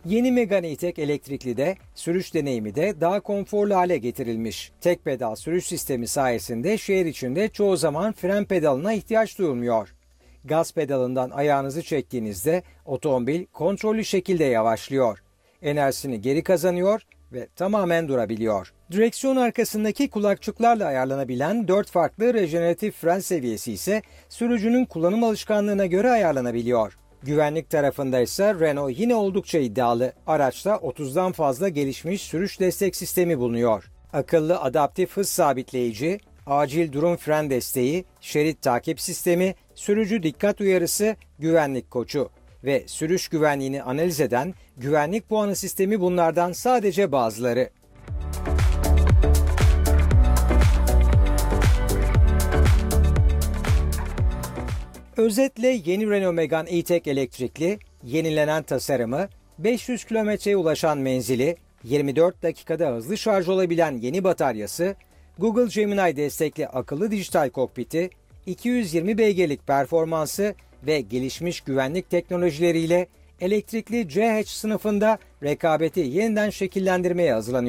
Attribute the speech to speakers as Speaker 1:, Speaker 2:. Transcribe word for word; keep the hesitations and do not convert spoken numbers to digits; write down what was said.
Speaker 1: Yeni Megane E-Tech elektrikli de sürüş deneyimi de daha konforlu hale getirilmiş. Tek pedal sürüş sistemi sayesinde şehir içinde çoğu zaman fren pedalına ihtiyaç duyulmuyor. Gaz pedalından ayağınızı çektiğinizde otomobil kontrollü şekilde yavaşlıyor. Enerjisini geri kazanıyor ve tamamen durabiliyor. Direksiyon arkasındaki kulakçıklarla ayarlanabilen dört farklı rejeneratif fren seviyesi ise sürücünün kullanım alışkanlığına göre ayarlanabiliyor. Güvenlik tarafında ise Renault yine oldukça iddialı. Araçta otuzdan fazla gelişmiş sürüş destek sistemi bulunuyor. Akıllı adaptif hız sabitleyici, acil durum fren desteği, şerit takip sistemi, sürücü dikkat uyarısı, güvenlik koçu ve sürüş güvenliğini analiz eden güvenlik puanı sistemi bunlardan sadece bazıları. Özetle yeni Renault Megane E-Tech elektrikli, yenilenen tasarımı, beş yüz kilometreye ulaşan menzili, yirmi dört dakikada hızlı şarj olabilen yeni bataryası, Google Gemini destekli akıllı dijital kokpiti, iki yüz yirmi beygirlik performansı ve gelişmiş güvenlik teknolojileriyle elektrikli C Hatch sınıfında rekabeti yeniden şekillendirmeye hazırlanıyor.